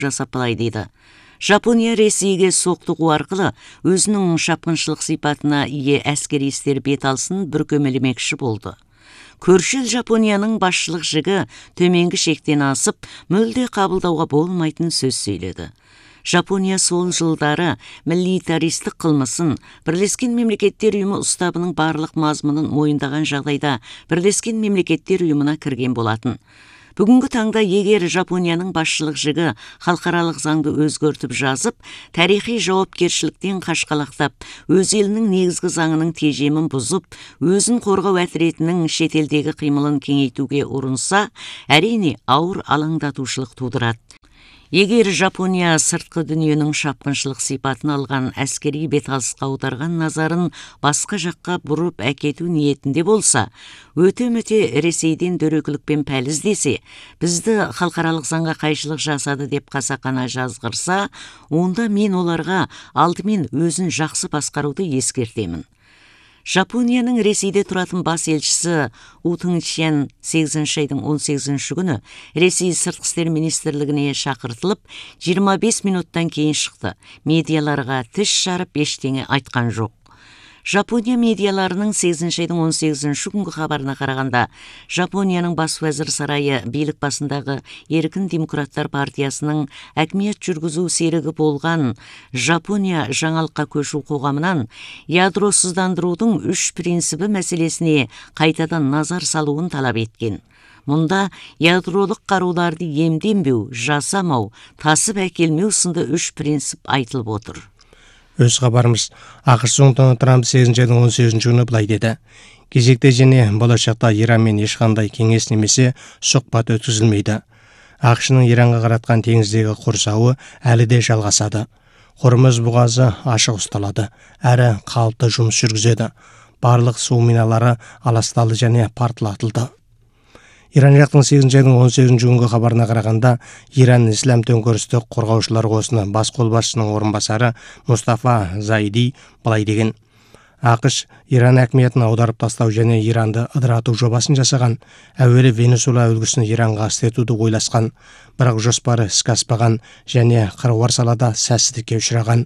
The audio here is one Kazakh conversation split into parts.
жасап былай дейді. Жапония Ресейге соқтығу арқылы өзінің шапқыншылық сипатына ие әскери істер бет алсын бүркемелемекші болды. Көрші Жапонияның басшылық жігі төменгі шектен асып, мүлде қабылдауға болмайтын сөз сөйледі. Жапония сол жылдары милитаристік қылмысын Бірлескен Мемлекеттер Ұйымы ұстабының барлық мазмұнын мойындаған жағдайда Бірлескен Мемлекеттер Ұйымына кірген болатын. Бүгінгі таңда егер Жапонияның басшылық жігі халықаралық заңды өзгертіп жазып, тарихи жауапкершіліктен қашқалақтап, өз елінің негізгі заңының тежемін бұзып, өзін қорғау әтіретінің шетелдегі қимылын кеңейтуге ұрынса, әрине ауыр алаңдатушылық тудырады. Егер Жапония сыртқы дүниенің шапқыншылық сипатын алған әскери беталысқа аударған назарын басқа жаққа бұрып әкету ниетінде болса, өте-мөте Ресейден дөрекілікпен пәліз десе, бізді халықаралық заңға қайшылық жасады деп қасақана жазғырса, онда мен оларға алдымен өзін жақсы басқаруды ескертемін. Жапонияның Ресейде тұратын бас елшісі У Тың-чен 8 айдың 18 күні Ресей сыртқы істер министрлігіне шақыртылып, 25 минуттан кейін шықты. Медиаларға тіс жарып ештеңе айтқан жоқ. Жапония медиаларының 8 айдың 18 күнгі хабарына қарағанда, Жапонияның бас уәзір сарайы билік басындағы Еркін демократтар партиясының әкімет жүргізу серігі болған Жапония жаңалыққа көшу қоғамынан ядросыздандырудың 3 принципі мәселесіне қайтадан назар салуын талап еткен. Мұнда ядролық қаруларды иемденбеу, жасамау, тасып әкелмеу сынды 3 принцип айтылып отыр. Өз хабарымыз ақш Дональд Трамп 8 айдың 18 күні былай деді. Кезекте және болашақта Иранмен ешқандай кеңес немесе сұхбат өткізілмейді. ақш-ның Иранға қаратқан теңіздегі құрсауы әлі де жалғасады. Хормuz бұғазы ашық ұсталады, әрі қалыпты жұмыс жүргізеді. Барлық су миналары аласталды және партылатылды. Иран жақтың 8 айдың 18 күнгі хабарына қарағанда, Иран Ислам төңкерістік қорғаушылар қосыны бас қолбасшысының орынбасары Мустафа Зайди былай деген. ақш Иран әкіметін аударып тастау және Иранды ыдырату жобасын жасаған. Әуелі Венесуэла үлгісін Иранға істетуді ойласқан, бірақ жоспары іске аспаған және қыруар салада сәтсіздікке ұшыраған.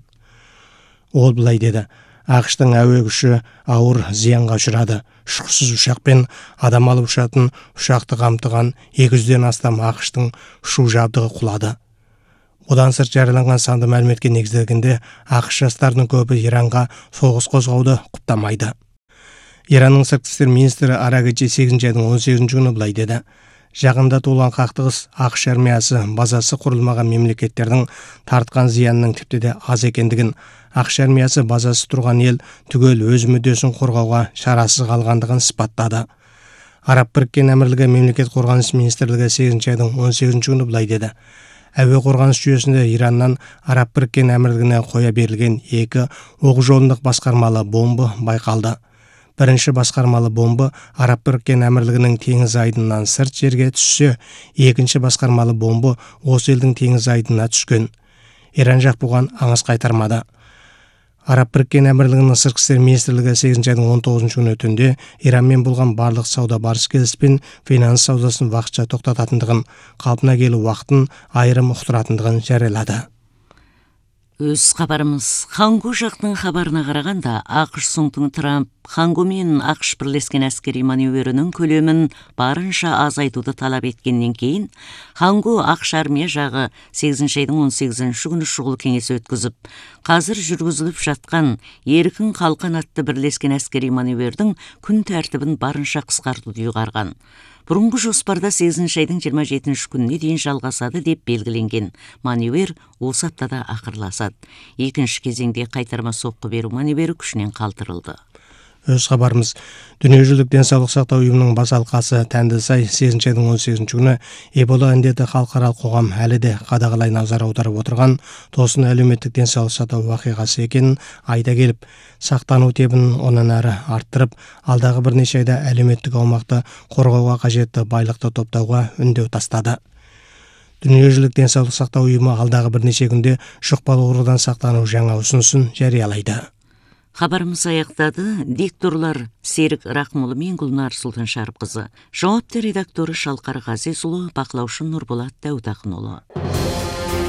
Ол былай деді. ақш-тың әуе күші ауыр зиянға ұшырады. Ұшқышсыз ұшақпен адам алып ұшатын ұшақты қамтыған 200-ден астам ақш-тың ұшу жабдығы құлады. Одан сырт жарияланған санды мәліметке негізделгенде, ақш жастарының көбі Иранға соғыс қозғауды құптамайды. Иранның сыртқы істер министрі Арагачи 8 айдың 18 күні былай деді. Жақында туылған қақтығыс ақш армиясы базасы құрылмаған мемлекеттердің тартқан зиянның тіпті де аз екендігін, ақш армиясы базасы тұрған ел түгел өз мүддесін қорғауға шарасыз қалғандығын сипаттады. Араб біріккен әмірлігі мемлекет қорғаныс министрлігі 8 айдың 18 күні былай деді. Әуе қорғаныс жүйесінде Ираннан Араб біріккен әмірлігіне қоя берілген 2 оқ жолындық басқармалы бомба байқалды. Бірінші басқармалы бомба Араб біріккен әмірлігінің теңіз айдынынан сырт жерге түссе, екінші басқармалы бомба осы елдің теңіз айдынына түскен. Иран жақ бұған аңыз қайтармады. Араб біріккен әмірлігінің сыртқы істер министрлігі 8 айдың 19 күні түнде Иранмен болған барлық сауда барыс келіс пен финанс саудасын уақытша тоқтататындығын, қалпына келу уақытын айырым ұқтыратындығын жариялады. Өз хабарымыз Хангу жақтың хабарына қарағанда, ақш Соңтың Трамп Хангу мен ақш бірлескен әскери маневрінің көлемін барынша азайтуды талап еткеннен кейін, Хангу ақш армия жағы 8 айдың 18 күні шұғыл кеңес өткізіп, қазір жүргізіліп жатқан еркін қалқан атты бірлескен әскери маневрдің күн тәртібін барынша қысқартуды ұйғарған. Бұрынғы жоспарда 8 айдың 27 күніне дейін жалғасады деп белгіленген. Маневр осы аптада ақырласады. Екінші кезеңде қайтарма соққы беру маневрі күшінен қалдырылды. Өз хабарымыз Дүниежүзілік денсаулық сақтау ұйымының бас алқасы Тәндісай 8 айдың 18 күні Эбола індеті халықаралық қоғам әлі де қадағалай назар аударып отырған тосын әлеуметтік денсаулық сақтау уақиғасы екенін айта келіп, сақтану тебін онан әрі арттырып, алдағы бірнеше айда әлеуметтік аумақты қорғауға қажетті байлықты топтауға үндеу тастады. Дүниежүзілік денсаулық сақтау ұйымы алдағы бірнеше күнде жұқпалы аурудан сақтану жаңа ұсынысын жариялайды. Хабарымыз аяқтады. Дикторлар Серік Рақмұлы мен Гүлнар Сұлтаншарыпқызы. Жауапты редакторы Шалқар Ғазизұлы, бақылаушы Нұрболат Дәутақынұлы.